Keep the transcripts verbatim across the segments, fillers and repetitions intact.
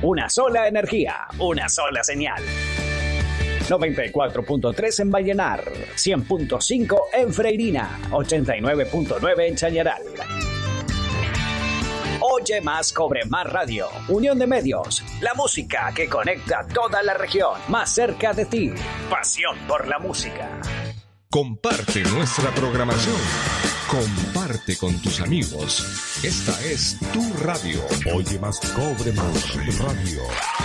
Una sola energía, una sola señal. noventa y cuatro punto tres en Vallenar, cien punto cinco en Freirina, ochenta y nueve punto nueve en Chañaral. Oye Más, Cobre Más Radio, unión de medios, la música que conecta toda la región, más cerca de ti, pasión por la música. Comparte nuestra programación, comparte con tus amigos. Esta es tu radio. Oye Más, Cobre Más Radio.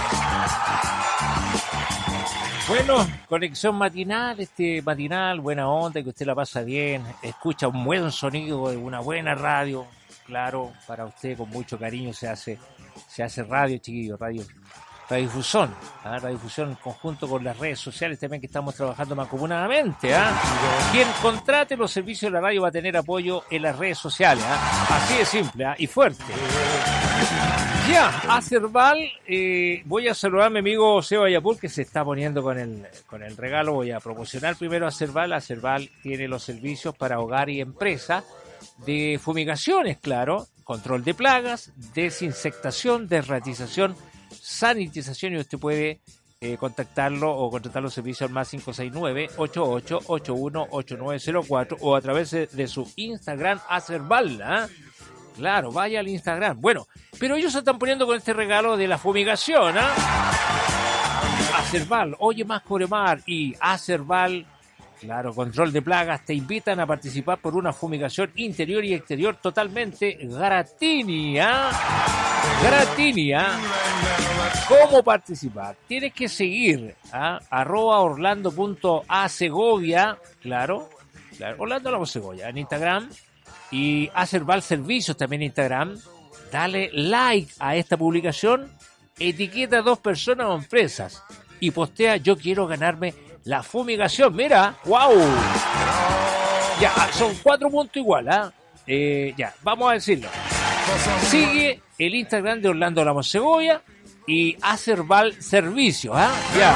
Bueno, conexión matinal, este matinal, buena onda, que usted la pasa bien, escucha un buen sonido de una buena radio. Claro, para usted con mucho cariño se hace se hace radio, chiquillos, radio, radiodifusión, ¿ah? Radiodifusión en conjunto con las redes sociales también, que estamos trabajando mancomunadamente, ¿ah? Quien contrate los servicios de la radio va a tener apoyo en las redes sociales, ¿ah? Así de simple, ¿ah? Y fuerte. Ya, Acerval, eh, voy a saludar a mi amigo Seba Yapur, que se está poniendo con el con el regalo. Voy a promocionar primero a Acerval. Acerval tiene los servicios para hogar y empresa de fumigaciones, claro, control de plagas, desinsectación, desratización, sanitización, y usted puede eh, contactarlo o contratar los servicios al más cinco seis nueve, ocho ocho ocho uno, ocho nueve cero cuatro o a través de, de su Instagram Acerval, ¿eh? Claro, vaya al Instagram. Bueno, pero ellos se están poniendo con este regalo de la fumigación, ¿eh? Acerval, Oye Más, Cobre Más y Acerval, claro, control de plagas, te invitan a participar por una fumigación interior y exterior totalmente gratinia. Gratinia. ¿Cómo participar? Tienes que seguir a ¿eh? arroba orlando punto a segovia, claro, claro, Orlando la Segovia en Instagram, y Acerval Servicios también en Instagram. Dale like a esta publicación, etiqueta a dos personas o empresas y postea: yo quiero ganarme la fumigación. Mira, wow. Ya, son cuatro puntos igual, ¿ah? ¿eh? Eh, ya, vamos a decirlo. Sigue el Instagram de Orlando Lamos Segovia y Acerval Servicios, ¿ah? ¿eh? Ya.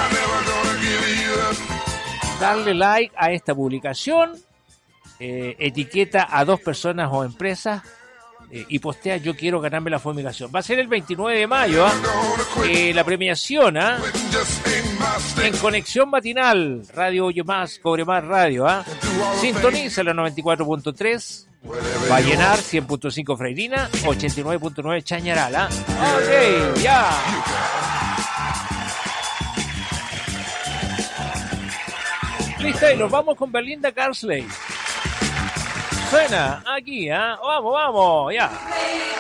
Darle like a esta publicación, eh, etiqueta a dos personas o empresas eh, y postea: yo quiero ganarme la fumigación. Va a ser el veintinueve de mayo, ¿ah? ¿eh? Eh, la premiación, ¿ah? ¿eh? En Conexión Matinal, Radio Oye Más, Cobre Más Radio, ¿ah? ¿eh? Sintoniza la noventa y cuatro punto tres, Vallenar, cien punto cinco Freirina, ochenta y nueve punto nueve Chañaral, ¿ah? ¿eh? Ok, ya. Listo, y nos vamos con Belinda Carsley. Suena aquí, ¿ah? ¿eh? Vamos, vamos, ya.